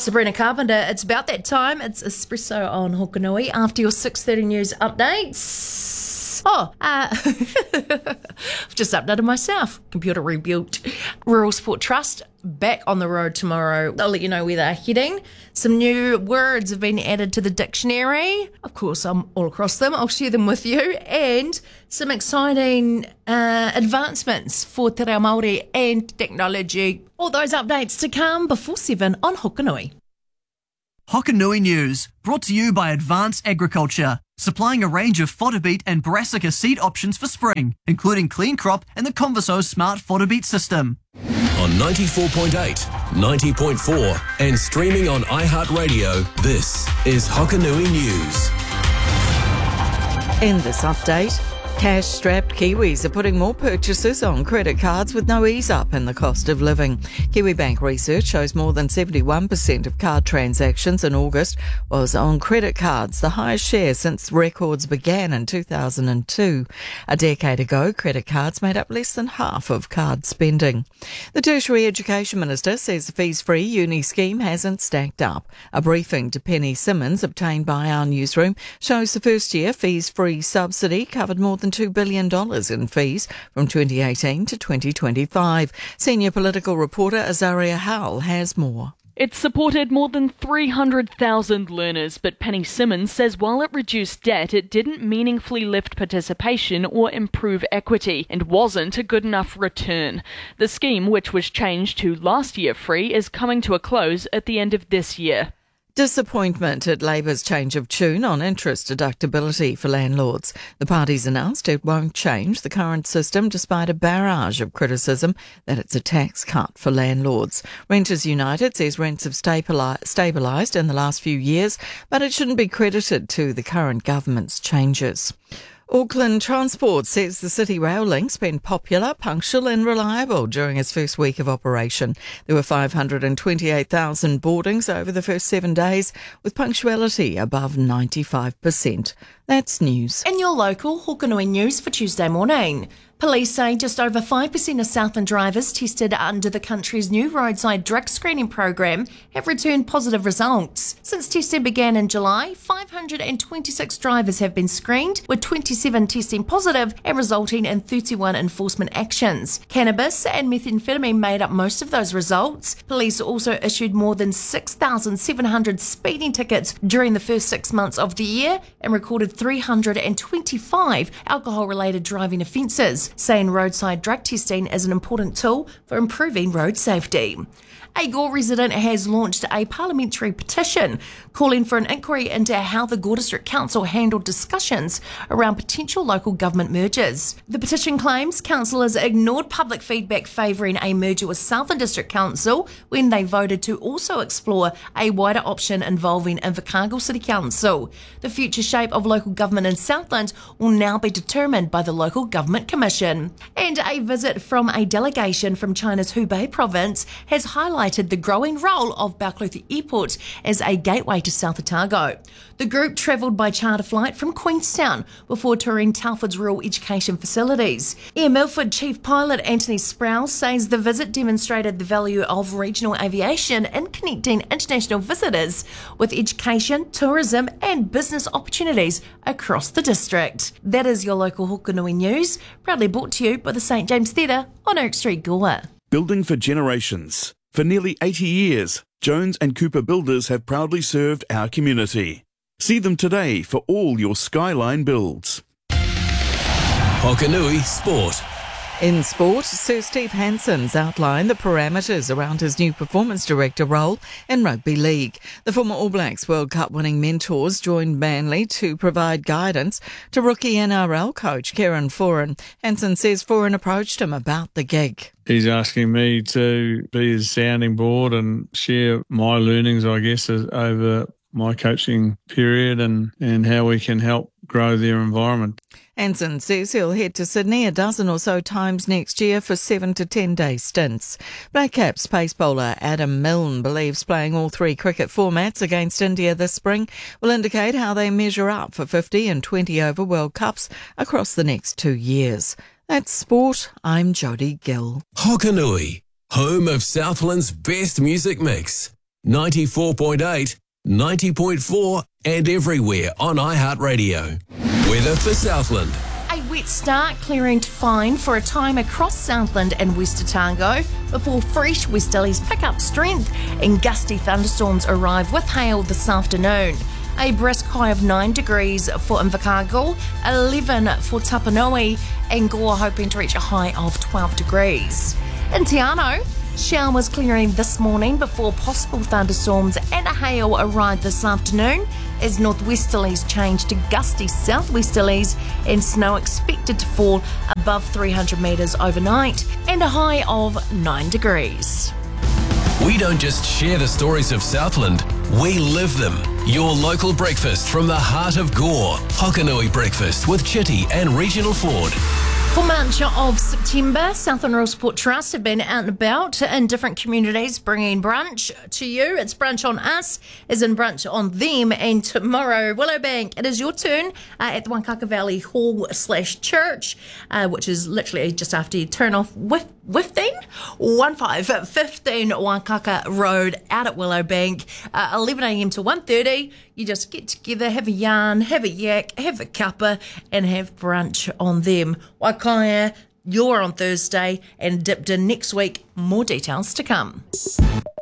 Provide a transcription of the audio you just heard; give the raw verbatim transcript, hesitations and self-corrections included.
Sabrina Carpenter, it's about that time. It's Espresso on Hokanui after your six thirty news updates. Oh, uh, I've just updated myself. Computer rebuilt. Rural Sport Trust back on the road tomorrow. I'll let you know where they're heading. Some new words have been added to the dictionary. Of course, I'm all across them. I'll share them with you. And some exciting uh, advancements for Te Reo Māori and technology. All those updates to come before seven on Hokanui. Hokanui News, brought to you by Advanced Agriculture, supplying a range of fodder beet and brassica seed options for spring, including Clean Crop and the Converso Smart Fodder Beet System. On ninety-four point eight, ninety point four and streaming on iHeartRadio, this is Hokanui News. In this update, cash-strapped Kiwis are putting more purchases on credit cards with no ease-up in the cost of living. Kiwibank research shows more than seventy-one percent of card transactions in August was on credit cards, the highest share since records began in two thousand two. A decade ago, credit cards made up less than half of card spending. The Tertiary Education Minister says the fees-free uni scheme hasn't stacked up. A briefing to Penny Simmons obtained by our newsroom shows the first-year fees-free subsidy covered more than two billion dollars in fees from twenty eighteen to twenty twenty-five. Senior political reporter Azaria Howell has more. It supported more than three hundred thousand learners, but Penny Simmons says while it reduced debt, it didn't meaningfully lift participation or improve equity and wasn't a good enough return. The scheme, which was changed to last year free, is coming to a close at the end of this year. Disappointment at Labour's change of tune on interest deductibility for landlords. The party's announced it won't change the current system despite a barrage of criticism that it's a tax cut for landlords. Renters United says rents have stabilised in the last few years, but it shouldn't be credited to the current government's changes. Auckland Transport says the City Rail Link's been popular, punctual and reliable during its first week of operation. There were five hundred twenty-eight thousand boardings over the first seven days, with punctuality above ninety-five percent. That's news. In your local Hokanui News for Tuesday morning. Police say just over five percent of Southland drivers tested under the country's new roadside drug screening program have returned positive results. Since testing began in July, five hundred twenty-six drivers have been screened, with twenty-seven testing positive and resulting in thirty-one enforcement actions. Cannabis and methamphetamine made up most of those results. Police also issued more than six thousand seven hundred speeding tickets during the first six months of the year and recorded three hundred twenty-five alcohol-related driving offences, saying roadside drug testing is an important tool for improving road safety. A Gore resident has launched a parliamentary petition calling for an inquiry into how the Gore District Council handled discussions around potential local government mergers. The petition claims councillors ignored public feedback favouring a merger with Southern District Council when they voted to also explore a wider option involving Invercargill City Council. The future shape of local government in Southland will now be determined by the Local Government Commission. And a visit from a delegation from China's Hubei province has highlighted the growing role of Balclutha Airport as a gateway to South Otago. The group travelled by charter flight from Queenstown before touring Telford's rural education facilities. Air Milford Chief Pilot Anthony Sprouse says the visit demonstrated the value of regional aviation in connecting international visitors with education, tourism and business opportunities across the district. That is your local Hokanui News, proudly brought to you by the St James Theatre on Oak Street, Gore. Building for generations. For nearly eighty years, Jones and Cooper Builders have proudly served our community. See them today for all your skyline builds. Hokanui Sport. In sport, Sir Steve Hansen's outlined the parameters around his new performance director role in rugby league. The former All Blacks World Cup winning mentors joined Manly to provide guidance to rookie N R L coach Kieran Foran. Hansen says Foran approached him about the gig. He's asking me to be his sounding board and share my learnings, I guess, as, over my coaching period and, and how we can help grow their environment. Hansen says he'll head to Sydney a dozen or so times next year for seven to ten day stints. Black Caps pace bowler Adam Milne believes playing all three cricket formats against India this spring will indicate how they measure up for fifty and twenty over World Cups across the next two years. That's sport. I'm Jodie Gill. Hokanui, home of Southland's best music mix. ninety-four point eight, ninety point four and everywhere on iHeartRadio. Weather for Southland. A wet start clearing to fine for a time across Southland and West Otago before fresh westerlies pick up strength and gusty thunderstorms arrive with hail this afternoon. A brisk high of nine degrees for Invercargill, eleven for Tapanui, and Gore hoping to reach a high of twelve degrees. In Te Anau, showers clearing this morning before possible thunderstorms and a hail arrive this afternoon as northwesterlies change to gusty southwesterlies and snow expected to fall above three hundred metres overnight and a high of nine degrees. We don't just share the stories of Southland, we live them. Your local breakfast from the heart of Gore. Hokanui Breakfast with Chitty and Regional Ford. For much of September, Southland Rural Support Trust have been out and about in different communities bringing brunch to you. It's brunch on us, as in brunch on them. And tomorrow, Willowbank, it is your turn uh, at the Wankaka Valley Hall slash Church, uh, which is literally just after you turn off with fifteen, one five fifteen Wankaka Road out at Willowbank, uh, eleven a.m. to one thirty. You just get together, have a yarn, have a yak, have a cuppa, and have brunch on them. Waikaya, you're on Thursday, and dipped in next week. More details to come.